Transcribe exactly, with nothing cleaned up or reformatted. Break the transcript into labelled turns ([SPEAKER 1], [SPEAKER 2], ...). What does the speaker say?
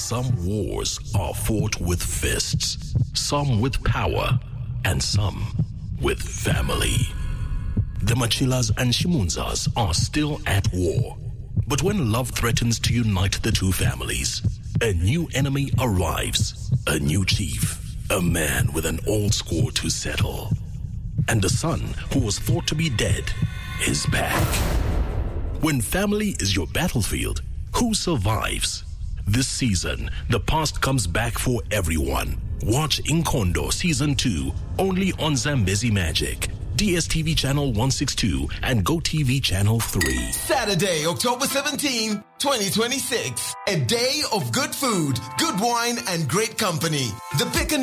[SPEAKER 1] Some wars are fought with fists, some with power, and some with family. The Machilas and Shimunzas are still at war. But when love threatens to unite the two families, a new enemy arrives, a new chief, a man with an old score to settle. And the son who was thought to be dead is back. When family is your battlefield, who survives? This season, the past comes back for everyone. Watch Inkondo Season two only on Zambezi Magic, D S T V Channel one sixty-two and GoTV Channel three.
[SPEAKER 2] Saturday, October seventeenth, twenty twenty-six. A day of good food, good wine, and great company. The Pick and